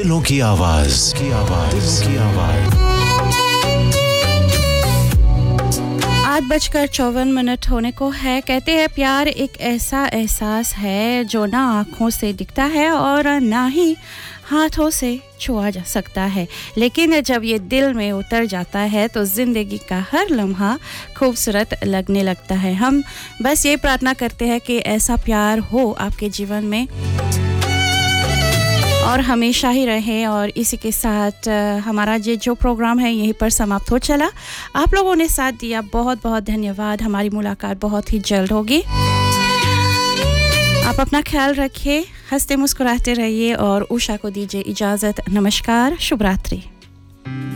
दिलों की आवाज दिलों की आवाज 8:54 होने को है। कहते हैं प्यार एक ऐसा एहसास है जो ना आँखों से दिखता है और ना ही हाथों से छुआ जा सकता है, लेकिन जब ये दिल में उतर जाता है तो ज़िंदगी का हर लम्हा खूबसूरत लगने लगता है। हम बस ये प्रार्थना करते हैं कि ऐसा प्यार हो आपके जीवन में और हमेशा ही रहे। और इसी के साथ हमारा ये जो प्रोग्राम है यहीं पर समाप्त हो चला। आप लोगों ने साथ दिया, बहुत बहुत धन्यवाद। हमारी मुलाकात बहुत ही जल्द होगी। आप अपना ख्याल रखिए, हंसते मुस्कुराते रहिए और उषा को दीजिए इजाज़त। नमस्कार, शुभ रात्रि।